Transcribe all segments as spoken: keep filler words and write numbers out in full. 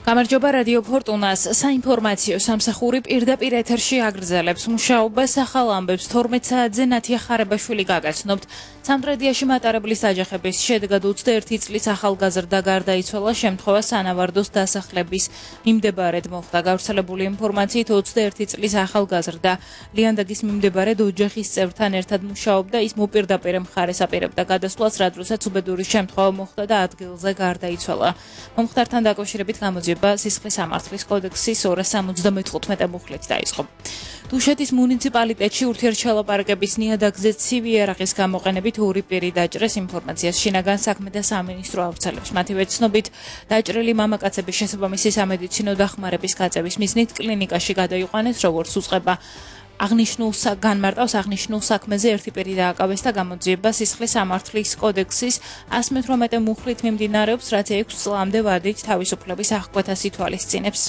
გამარჯობა რადიო ფორტუნას საინფორმაციო სამსახური პირდაპირ ეთერში აგრძელებს მუშაობას ახალ ამბებს თორმეტ საათზე ნათია ხარებაშვილი გაგაცნობთ. სამტრედიაში მატარებლის აჯახების შედეგად ოცდაერთი წლის ახალგაზრდა გარდაიცვალა შემთხვევა სანავარდოს დასახლების მიმდებარედ მოხდა. გავრცელებული ინფორმაციით ოცდაერთი წლის ახალგაზრდა ლიანდაგის მიმდებარედ ოჯახის წევრთან ერთად მუშაობდა. ის მოპირდაპირე მხარეს აპირებდა გადასვლას, რა დროსაც უბედური შემთხვევა მოხდა და ადგილზე გარდაიცვალა. მომხდართან დაკავშირებით გამოძიება სისხლის სამართლის კოდექსის ორას სამოცდამოთხმეტე მუხლით დაიწყო. დუშეთის მუნიციპალიტეტში ურთიერთშელაპარაკების ნიადაგზე ცივი იარაღის გამოყენებით ორი პირი დაჭრეს. ინფორმაციას შინაგან საქმეთა სამინისტრო ავრცელებს. მათივე ცნობით დაჭრილი მამაკაცების შესაბამისი სამედიცინო დახმარების გაწევის მიზნით კლინიკაში გადაიყვანეს, როგორც უწყება აღნიშნულ განმარტავს აღნიშნულ საქმეზე ერთი პირი დააკავეს და გამოძიება სისხლის სამართლის კოდექსის ასი მეთვრამეტე მუხლით მიმდინარეობს, რაც ექვს წლამდე ვადით თავისუფლების აღკვეთას ითვალისწინებს.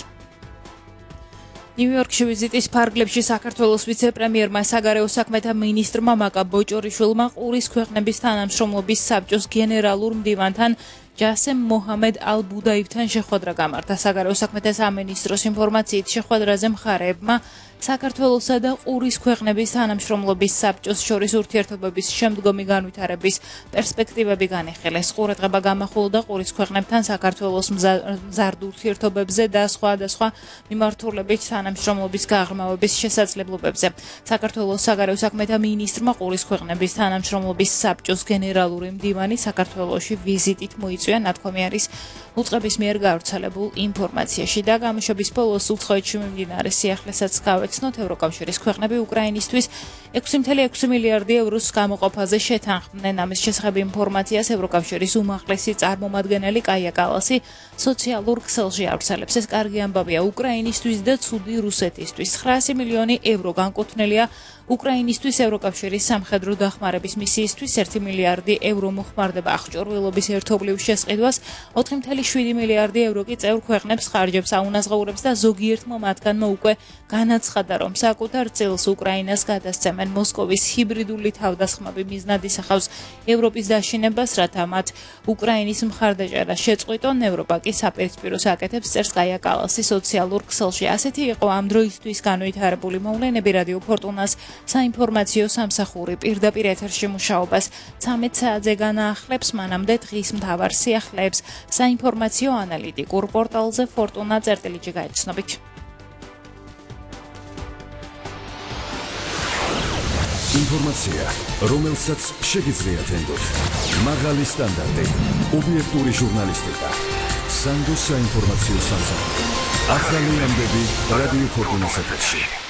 ნიუ-იორკში ვიზიტის ფარგლებში საქართველოს ვიცე-პრემიერმა საგარეო საქმეთა მინისტრმა მაკა ბოჭორიშვილმა ყურის ქვეყნების თანამშრომლობის საბჭოს გენერალურ მდივანთან ჯასემ მოჰამედ ალ-ბუდაივთან შეხვედრა გამართა. საგარეო საქმეთა სამინისტროს ინფორმაციით შეხვედრაზე მხარეებმა საქართველოსა და ყურის ქვეყნების თანამშრომლობის საბჭოს შორის ურთიერთობების შემდგომი განვითარების პერსპექტივები განიხილეს. ყურადღება გამახვილდა ყურის ქვეყნებთან საქართველოს მზარდ ურთიერთობებზე და სხვადასხვა მიმართულებით თანამშრომლობის გაღრმავების შესაძლებლობებზე. საქართველოს საგარეო საქმეთა მინისტრმა ყურის ქვეყნების თანამშრომლობის საბჭოს გენერალური მდივანი საქართველოში ვიზიტით მოიწვია, ნათქვამი არის უწყების მიერ გავრცელებულ ინფორმაციაში და გამოშვების ბოლოს უცხოეთში მიმდინარე სიახლესაც გავეცნოთ. ევროკავშირის ქვეყნები უკრაინისთვის ექვსი წუთი ექვსი მილიარდი ევროს გამოყოფაზე შეთანხმდნენ. ამის შესახებ ინფორმაციას ევროკავშირის უმაღლესი წარმომადგენელი კაია კალასი სოციალურ ქსელში ავრცელებს. ეს კარგი ამბავია უკრაინისთვის და ცუდი რუსეთისთვის. ცხრაასი მილიონი ევრო განკუთვნილია უკრაინისთვის ევროკავშირის სამხედრო დახმარების მისიისთვის. ერთი მილიარდი ევრო მოხმარდება აღჭურვილობის ერთობლივ შესყიდვას, ოთხი წუთი შვიდი მილიარდი ევრო კი წევრ ქვეყნებს ხარჯებს აუნაზღაურებს და ზოგიერთმა მათგანმა უკვე განაცხადა, რომ საკუთარ წილს უკრაინას გადასცემენ. მოსკოვის ჰიბრიდული თავდასხმები მიზნად ისახავს ევროპის დაშინებას, რათა მათ უკრაინის მხარდაჭერა შეწყვიტონ. ევროპა კი საპირისპიროს აკეთებს, წერს კაია კალასი სოციალურ ქსელში. ასეთი იყო ამ დროისთვის განვითარებული მოვლენები. რადიო ფორტუნას საინფორმაციო სამსახური პირდაპირ ეთერში მუშაობას ცამეტ საათზე განაახლებს. მანამდე დღის მთავარ სიახლეებს საინფორმაციო ანალიტიკურ პორტალზე ფორტუნა წერტილიჯი გაიცნობით. ინფორმაცია, რომელსაც შეგიძლიათ ენდოთ. მაღალი სტანდარტი, ობიექტური ჟურნალისტიკა. სანდოს საინფორმაციო სამსახური. ახალი ამბები რადიო ფორტუნას ეთერში.